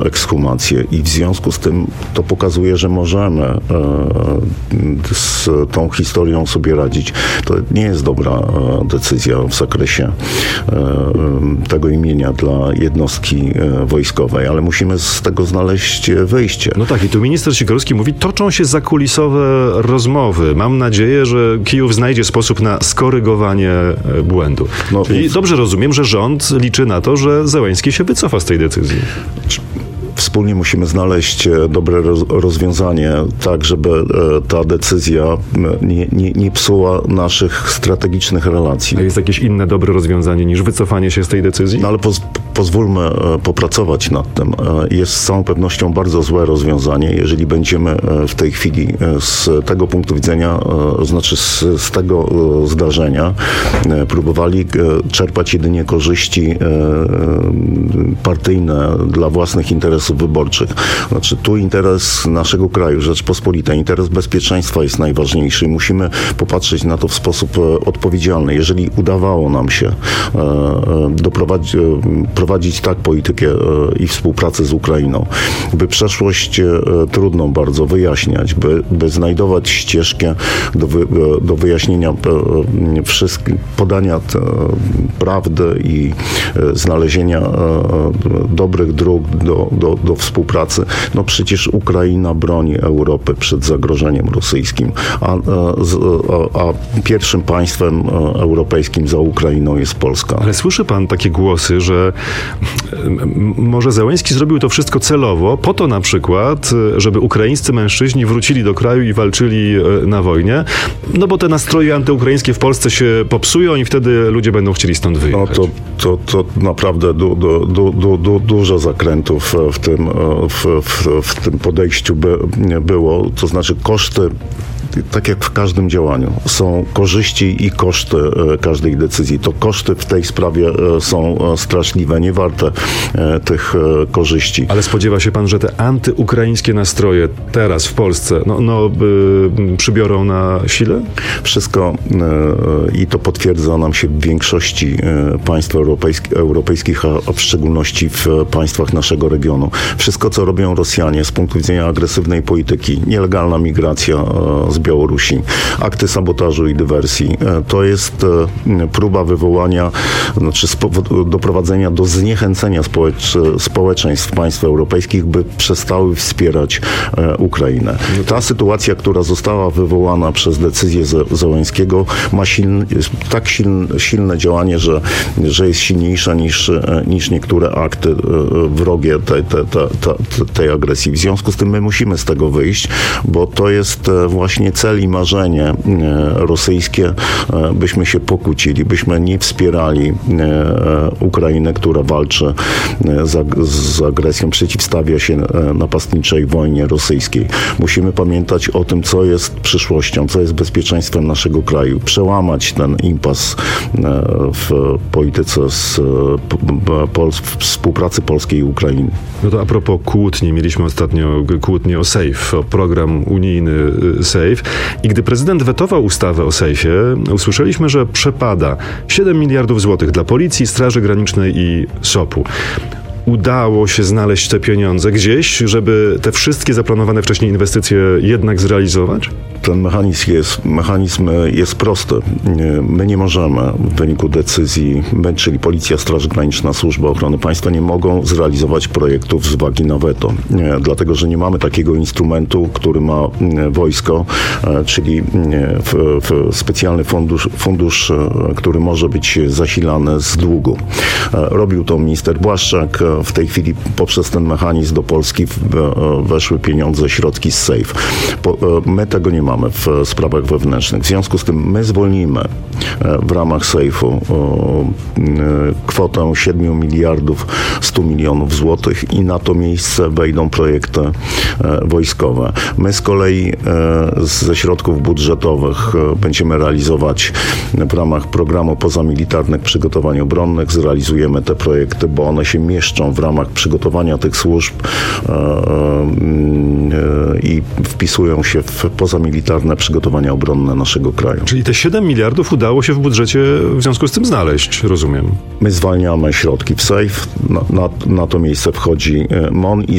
ekshumację i w związku z tym to pokazuje, że możemy z tą historią sobie radzić. To nie jest dobra decyzja w zakresie tego imienia dla jednostki wojskowej, ale musimy z tego znaleźć wyjście. No tak, i tu minister Sikorski mówi, toczą się zakulisowe rozmowy. Mam nadzieję, że Kijów znajdzie sposób na skorygowanie błędu. Czyli dobrze rozumiem, że rząd liczy na to, że Zełenski się wycofa z tej decyzji. Wspólnie musimy znaleźć dobre rozwiązanie, tak żeby ta decyzja nie psuła naszych strategicznych relacji. A jest jakieś inne dobre rozwiązanie niż wycofanie się z tej decyzji? No ale pozwólmy popracować nad tym. Jest z całą pewnością bardzo złe rozwiązanie, jeżeli będziemy w tej chwili z tego punktu widzenia, znaczy z tego zdarzenia próbowali czerpać jedynie korzyści partyjne dla własnych interesów wyborczych. Znaczy tu interes naszego kraju, Rzeczpospolitej, interes bezpieczeństwa jest najważniejszy. Musimy popatrzeć na to w sposób odpowiedzialny. Jeżeli udawało nam się prowadzić tak politykę i współpracę z Ukrainą, by przeszłość trudną bardzo wyjaśniać, by znajdować ścieżkę do wyjaśnienia wszystkich, podania prawdy i znalezienia dobrych dróg do współpracy. No przecież Ukraina broni Europy przed zagrożeniem rosyjskim, a pierwszym państwem europejskim za Ukrainą jest Polska. Ale słyszy pan takie głosy, że może Zełenski zrobił to wszystko celowo, po to na przykład, żeby ukraińscy mężczyźni wrócili do kraju i walczyli na wojnie, no bo te nastroje antyukraińskie w Polsce się popsują i wtedy ludzie będą chcieli stąd wyjechać. No to naprawdę dużo zakrętów w tym podejściu było, to znaczy koszty, tak jak w każdym działaniu, są korzyści i koszty każdej decyzji. To koszty w tej sprawie są straszliwe, nie warte tych korzyści. Ale spodziewa się pan, że te antyukraińskie nastroje teraz w Polsce przybiorą na sile? Wszystko i to potwierdza nam się w większości państw europejskich, a w szczególności w państwach naszego regionu. Wszystko, co robią Rosjanie z punktu widzenia agresywnej polityki, nielegalna migracja z Białorusi, akty sabotażu i dywersji, to jest próba wywołania, znaczy doprowadzenia do zniechęcenia społeczeństw państw europejskich, by przestały wspierać Ukrainę. Ta sytuacja, która została wywołana przez decyzję Zełenskiego, ma tak silne działanie, że jest silniejsza niż niektóre akty wrogie tej agresji. W związku z tym my musimy z tego wyjść, bo to jest właśnie cel i marzenie rosyjskie, byśmy się pokłócili, byśmy nie wspierali Ukrainy, która walczy z agresją, przeciwstawia się napastniczej wojnie rosyjskiej. Musimy pamiętać o tym, co jest przyszłością, co jest bezpieczeństwem naszego kraju. Przełamać ten impas w polityce współpracy Polskiej i Ukrainy. No to a propos kłótni, mieliśmy ostatnio kłótnię o SAFE, o program unijny SAFE i gdy prezydent wetował ustawę o SAFE, usłyszeliśmy, że przepada 7 miliardów złotych dla Policji, Straży Granicznej i SOP-u. Udało się znaleźć te pieniądze gdzieś, żeby te wszystkie zaplanowane wcześniej inwestycje jednak zrealizować? Ten mechanizm jest prosty. My nie możemy w wyniku decyzji, czyli Policja, Straż Graniczna, Służba Ochrony Państwa nie mogą zrealizować projektów z uwagi na weto. Dlatego, że nie mamy takiego instrumentu, który ma wojsko, czyli specjalny fundusz, który może być zasilany z długu. Robił to minister Błaszczak. W tej chwili poprzez ten mechanizm do Polski weszły pieniądze, środki z SAFE. My tego nie mamy w sprawach wewnętrznych. W związku z tym my zwolnimy w ramach SAFE-u kwotę 7 miliardów 100 milionów złotych i na to miejsce wejdą projekty wojskowe. My z kolei ze środków budżetowych będziemy realizować w ramach programu pozamilitarnych przygotowań obronnych, zrealizujemy te projekty, bo one się mieszczą w ramach przygotowania tych służb i wpisują się w pozamilitarne przygotowania obronne naszego kraju. Czyli te 7 miliardów udało się w budżecie w związku z tym znaleźć, rozumiem. My zwalniamy środki w SAFE, na to miejsce wchodzi MON i